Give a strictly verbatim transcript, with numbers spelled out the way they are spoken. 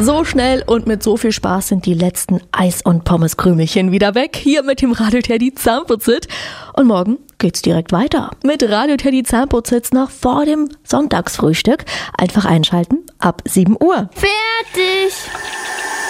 So schnell und mit so viel Spaß sind die letzten Eis- und Pommeskrümelchen wieder weg. Hier mit dem Radio Teddy Zahnputzit. Und morgen geht's direkt weiter. Mit Radio Teddy Zahnputzit noch vor dem Sonntagsfrühstück. Einfach einschalten ab sieben Uhr. Fertig!